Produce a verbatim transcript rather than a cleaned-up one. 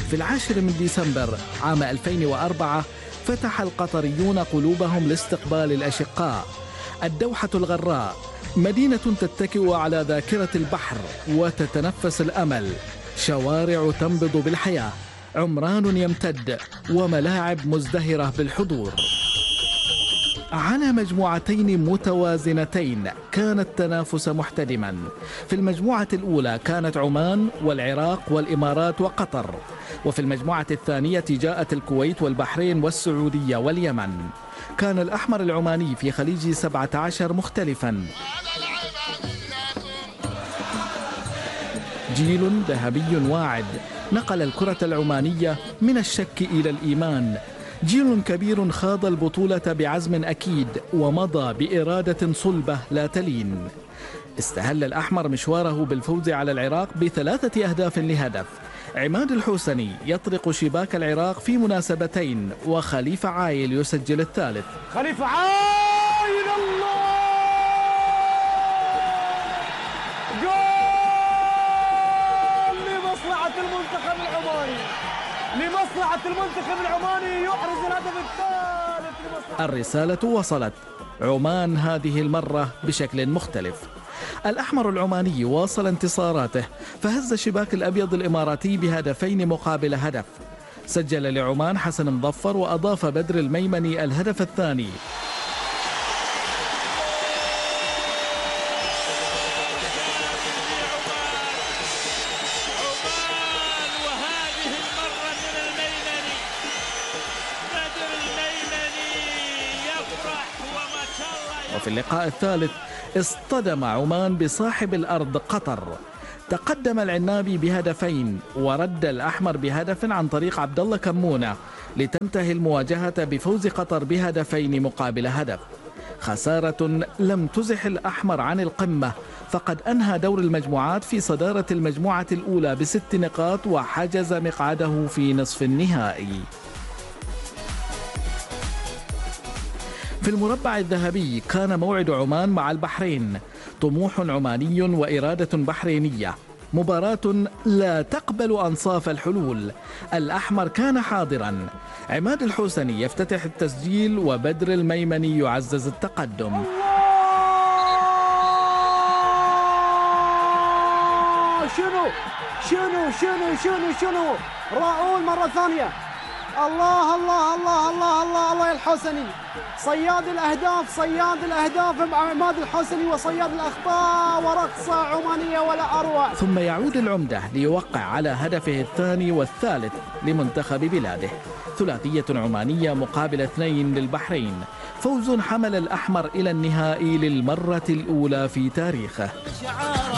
في العاشر من ديسمبر عام ألفين وأربعة فتح القطريون قلوبهم لاستقبال الأشقاء. الدوحة الغراء مدينة تتكئ على ذاكرة البحر وتتنفس الأمل، شوارع تنبض بالحياة، عمران يمتد، وملاعب مزدهرة بالحضور. على مجموعتين متوازنتين كان التنافس محتدما. في المجموعة الأولى كانت عمان والعراق والإمارات وقطر، وفي المجموعة الثانية جاءت الكويت والبحرين والسعودية واليمن. كان الأحمر العماني في خليج سبعة عشر مختلفا، جيل ذهبي واعد نقل الكرة العمانية من الشك إلى الإيمان، جيل كبير خاض البطولة بعزم أكيد ومضى بإرادة صلبة لا تلين. استهل الأحمر مشواره بالفوز على العراق بثلاثة أهداف لهدف. عماد الحوسني يطرق شباك العراق في مناسبتين، وخليفة عايل يسجل الثالث. خليفة عايل الله جول لمصلحة المنتخب العماني، لمصلحة المنتخب العماني يحرز الهدف الثالث لمصلحة. الرسالة وصلت، عمان هذه المرة بشكل مختلف. الأحمر العماني واصل انتصاراته، فهز الشباك الأبيض الإماراتي بهدفين مقابل هدف. سجل لعمان حسن مظفر وأضاف بدر الميمني الهدف الثاني. وفي اللقاء الثالث اصطدم عمان بصاحب الأرض قطر. تقدم العنابي بهدفين ورد الأحمر بهدف عن طريق عبد الله كمونة، لتنتهي المواجهة بفوز قطر بهدفين مقابل هدف. خسارة لم تزح الأحمر عن القمة، فقد أنهى دور المجموعات في صدارة المجموعة الأولى بست نقاط وحجز مقعده في نصف النهائي. في المربع الذهبي كان موعد عمان مع البحرين، طموح عماني وإرادة بحرينية، مباراة لا تقبل أنصاف الحلول. الأحمر كان حاضرا، عماد الحوسني يفتتح التسجيل وبدر الميمني يعزز التقدم. شنو شنو شنو شنو شنو راؤول مرة ثانية. الله الله الله الله الله الله يا الحوسني، صياد الأهداف صياد الأهداف مع عماد الحوسني وصياد الأخطاء، ورقصة عمانية ولا أروع. ثم يعود العمدة ليوقع على هدفه الثاني والثالث لمنتخب بلاده. ثلاثية عمانية مقابل اثنين للبحرين، فوز حمل الأحمر إلى النهائي للمرة الأولى في تاريخه.